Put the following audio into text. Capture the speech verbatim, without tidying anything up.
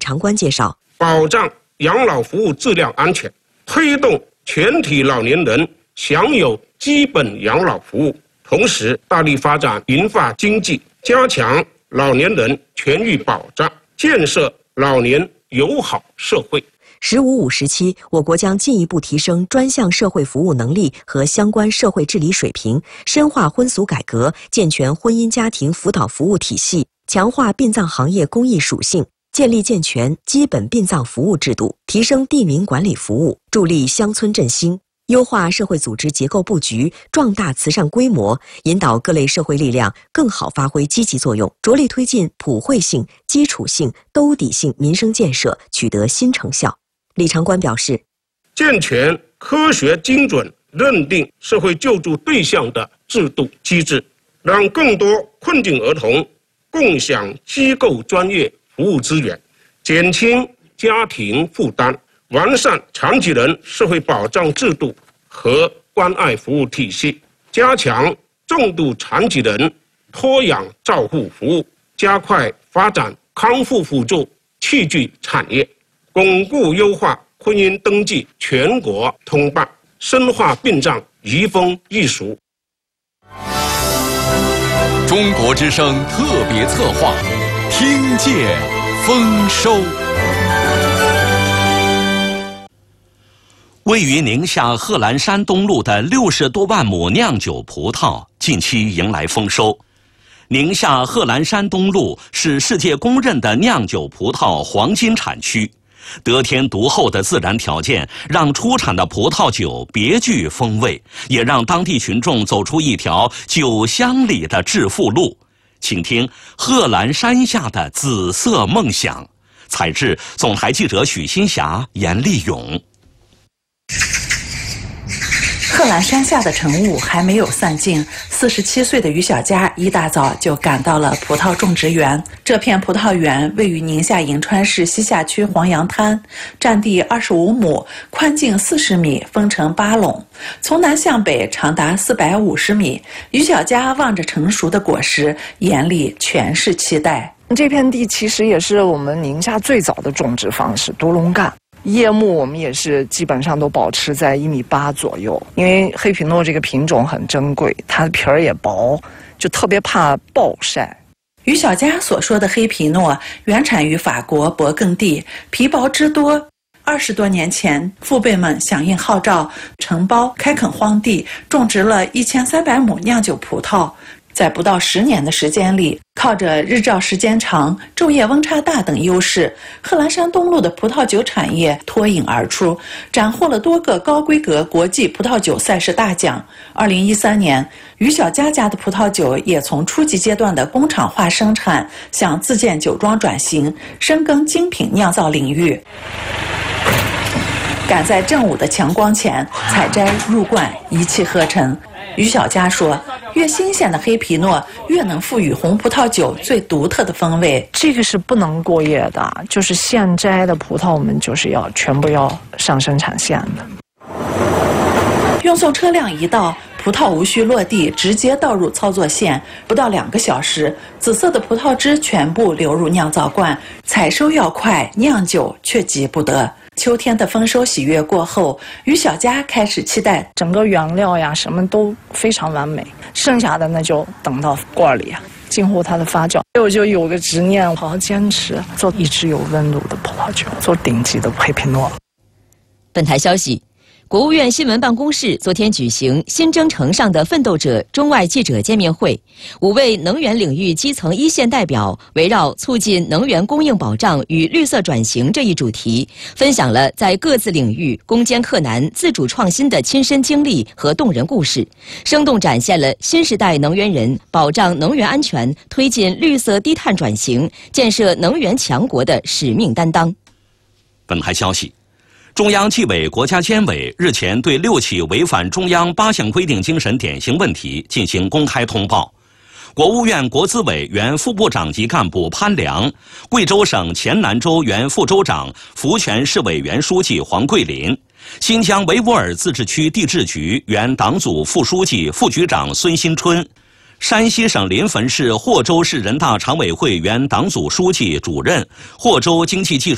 长官介绍， 保障养老服务质量安全，推动全体老年人享有基本养老服务，同时大力发展银发经济，加强老年人权益保障，建设老年友好社会。 十五五时期，我国将进一步提升专项社会服务能力和相关社会治理水平，深化婚俗改革，健全婚姻家庭辅导服务体系，强化殡葬行业公益属性，建立健全基本殡葬服务制度，提升地名管理服务，助力乡村振兴，优化社会组织结构布局，壮大慈善规模，引导各类社会力量更好发挥积极作用，着力推进普惠性、基础性、兜底性民生建设取得新成效。李长官表示， 健全科学精准认定社会救助对象的制度机制，让更多困境儿童共享机构专业服务资源，减轻家庭负担，完善残疾人社会保障制度和关爱服务体系，加强重度残疾人托养照护服务，加快发展康复辅助器具产业，巩固优化婚姻登记全国通办，深化殡葬移风易俗。 中国之声特别策划，听见丰收。位于宁夏贺兰山东路的六十多万亩酿酒葡萄近期迎来丰收。宁夏贺兰山东路是世界公认的酿酒葡萄黄金产区，得天独厚的自然条件让出产的葡萄酒别具风味，也让当地群众走出一条酒乡里的致富路。请听贺兰山下的紫色梦想，采制总台记者许新霞、严立勇。 贺兰山下的晨雾还没有散尽，四十七岁的于小佳一大早就赶到了葡萄种植园。这片葡萄园位于宁夏银川市西夏区黄杨滩，占地二十五亩，宽径四十米，分成八垄，从南向北长达四百五十米。于小佳望着成熟的果实，眼里全是期待。 这片地其实也是我们宁夏最早的种植方式，独龙干。叶木我们也是基本上都保持在一米八左右，因为黑皮诺这个品种很珍贵，它的皮儿也薄，就特别怕暴晒。 于小佳所说的黑皮诺原产于法国勃艮第，皮薄汁多。二十多年前，父辈们响应号召，承包开垦荒地，种植了一千三百亩酿酒葡萄。在不到十年的时间里，靠着日照时间长、昼夜温差大等优势，贺兰山东路的葡萄酒产业脱颖而出，斩获了多个高规格国际葡萄酒赛事大奖。二零一三年，于小佳家的葡萄酒也从初级阶段的工厂化生产向自建酒庄转型，深耕精品酿造领域。赶在正午的强光前采摘入罐，一气呵成。于小佳说，越新鲜的黑皮诺越能赋予红葡萄酒最独特的风味。 这个是不能过夜的，就是现摘的葡萄我们就是要全部要上生产线的。 运送车辆一到，葡萄无需落地，直接倒入操作线，不到两个小时，紫色的葡萄汁全部流入酿造罐。采收要快，酿酒却急不得。秋天的丰收喜悦过后，于小佳开始期待整个原料呀什么都非常完美，剩下的那就等到罐里啊，静候它的发酵。我就有个执念，好好坚持做一直有温度的葡萄酒，做顶级的黑皮诺。 本台消息，国务院新闻办公室昨天举行新征程上的奋斗者中外记者见面会，五位能源领域基层一线代表围绕促进能源供应保障与绿色转型这一主题，分享了在各自领域攻坚克难、自主创新的亲身经历和动人故事，生动展现了新时代能源人保障能源安全、推进绿色低碳转型、建设能源强国的使命担当。 本台消息，中央纪委国家监委日前对六起违反中央八项规定精神典型问题进行公开通报。国务院国资委原副部长级干部潘良，贵州省黔南州原副州长、福泉市委原书记黄桂林，新疆维吾尔自治区地质局原党组副书记、副局长孙新春，山西省临汾市霍州市人大常委会原党组书记、主任，霍州经济技术